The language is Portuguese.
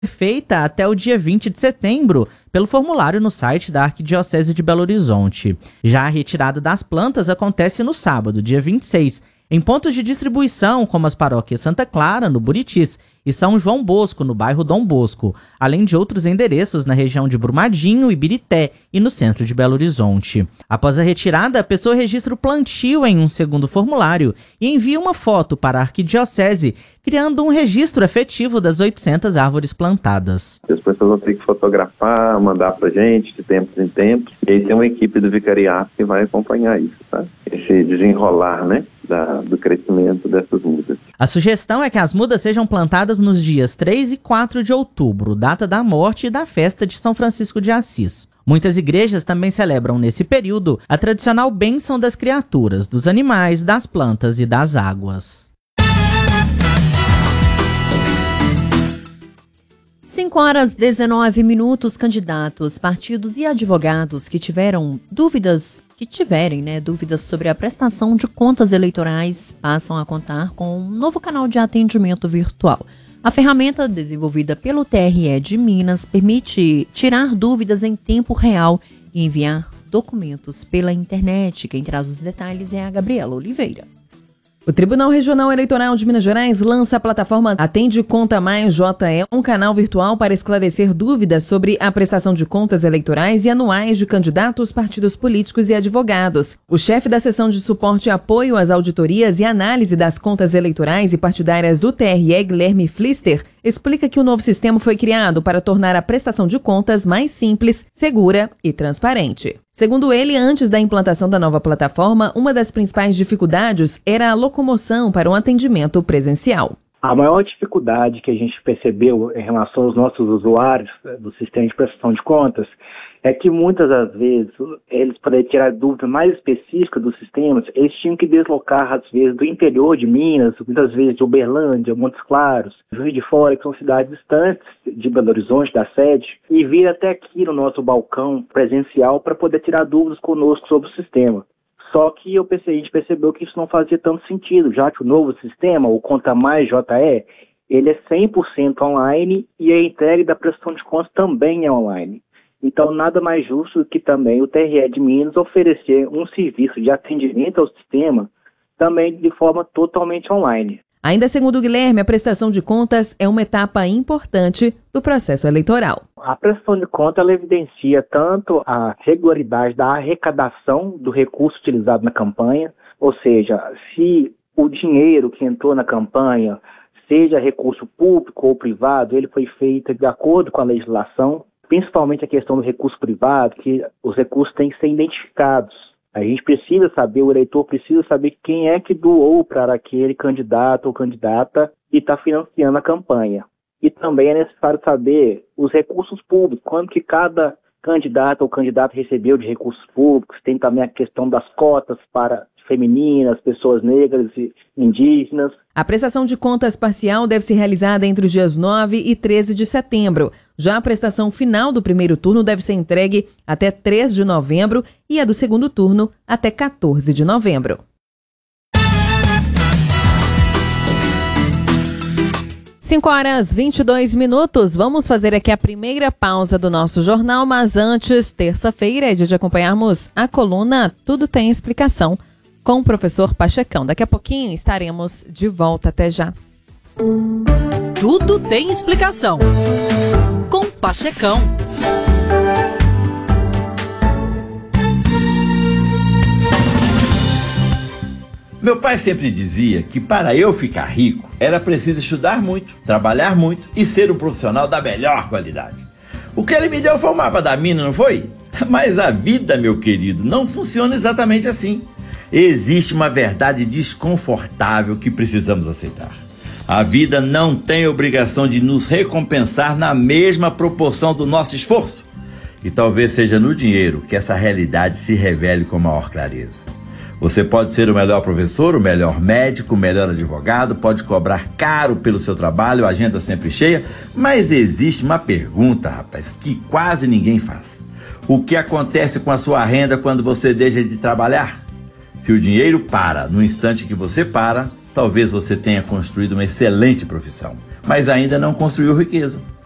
feita até o dia 20 de setembro pelo formulário no site da Arquidiocese de Belo Horizonte. Já a retirada das plantas acontece no sábado, dia 26, em pontos de distribuição como as paróquias Santa Clara, no Buritis, e São João Bosco, no bairro Dom Bosco, além de outros endereços na região de Brumadinho e Birité e no centro de Belo Horizonte. Após a retirada, a pessoa registra o plantio em um segundo formulário e envia uma foto para a Arquidiocese, criando um registro efetivo das 800 árvores plantadas. As pessoas vão ter que fotografar, mandar pra gente de tempos em tempos, e aí tem uma equipe do vicariato que vai acompanhar isso, tá? Esse desenrolar, né, do crescimento dessas mudas. A sugestão é que as mudas sejam plantadas nos dias 3 e 4 de outubro, data da morte e da festa de São Francisco de Assis. Muitas igrejas também celebram nesse período a tradicional bênção das criaturas, dos animais, das plantas e das águas. 5h19, candidatos, partidos e advogados que tiverem dúvidas sobre a prestação de contas eleitorais passam a contar com um novo canal de atendimento virtual. A ferramenta desenvolvida pelo TRE de Minas permite tirar dúvidas em tempo real e enviar documentos pela internet. Quem traz os detalhes é a Gabriela Oliveira. O Tribunal Regional Eleitoral de Minas Gerais lança a plataforma Atende Conta Mais JE, um canal virtual para esclarecer dúvidas sobre a prestação de contas eleitorais e anuais de candidatos, partidos políticos e advogados. O chefe da seção de suporte e apoio às auditorias e análise das contas eleitorais e partidárias do TRE, Guilherme Flister, explica que o novo sistema foi criado para tornar a prestação de contas mais simples, segura e transparente. Segundo ele, antes da implantação da nova plataforma, uma das principais dificuldades era a locomoção para um atendimento presencial. A maior dificuldade que a gente percebeu em relação aos nossos usuários do sistema de prestação de contas é que muitas das vezes, eles para tirar dúvidas mais específicas dos sistemas, eles tinham que deslocar às vezes do interior de Minas, muitas vezes de Uberlândia, Montes Claros, Juiz de Fora, que são cidades distantes de Belo Horizonte, da sede, e vir até aqui no nosso balcão presencial para poder tirar dúvidas conosco sobre o sistema. Só que a gente percebeu que isso não fazia tanto sentido, já que o novo sistema, o Conta Mais JE, ele é 100% online e a entrega da prestação de contas também é online. Então, nada mais justo do que também o TRE de Minas oferecer um serviço de atendimento ao sistema também de forma totalmente online. Ainda segundo o Guilherme, a prestação de contas é uma etapa importante do processo eleitoral. A prestação de contas ela evidencia tanto a regularidade da arrecadação do recurso utilizado na campanha, ou seja, se o dinheiro que entrou na campanha, seja recurso público ou privado, ele foi feito de acordo com a legislação, principalmente a questão do recurso privado, que os recursos têm que ser identificados. A gente precisa saber, o eleitor precisa saber quem é que doou para aquele candidato ou candidata e está financiando a campanha. E também é necessário saber os recursos públicos, quanto que cada candidato ou candidato recebeu de recursos públicos. Tem também a questão das cotas para femininas, pessoas negras e indígenas. A prestação de contas parcial deve ser realizada entre os dias 9 e 13 de setembro. Já a prestação final do primeiro turno deve ser entregue até 3 de novembro e a do segundo turno até 14 de novembro. Cinco horas 22 minutos. Vamos fazer aqui a primeira pausa do nosso jornal, mas antes, terça-feira, é dia de acompanharmos a coluna Tudo Tem Explicação com o professor Pachecão. Daqui a pouquinho estaremos de volta. Até já. Tudo tem explicação. Com Pachecão. Meu pai sempre dizia que para eu ficar rico era preciso estudar muito, trabalhar muito e ser um profissional da melhor qualidade. O que ele me deu foi um mapa da mina, não foi? Mas a vida, meu querido, não funciona exatamente assim. Existe uma verdade desconfortável que precisamos aceitar. A vida não tem obrigação de nos recompensar na mesma proporção do nosso esforço. E talvez seja no dinheiro que essa realidade se revele com maior clareza. Você pode ser o melhor professor, o melhor médico, o melhor advogado, pode cobrar caro pelo seu trabalho, a agenda sempre cheia, mas existe uma pergunta, rapaz, que quase ninguém faz. O que acontece com a sua renda quando você deixa de trabalhar? Se o dinheiro para no instante que você para, talvez você tenha construído uma excelente profissão, mas ainda não construiu riqueza.